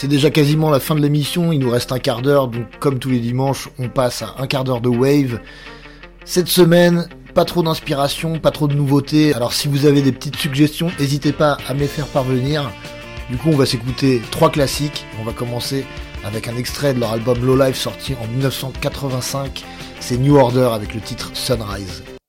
C'est déjà quasiment la fin de l'émission, il nous reste un quart d'heure, donc comme tous les dimanches, on passe à un quart d'heure de Wave. Cette semaine, pas trop d'inspiration, pas trop de nouveautés, alors si vous avez des petites suggestions, n'hésitez pas à me les faire parvenir. Du coup, on va s'écouter 3 classiques, on va commencer avec un extrait de leur album Low Life sorti en 1985, c'est New Order avec le titre Sunrise.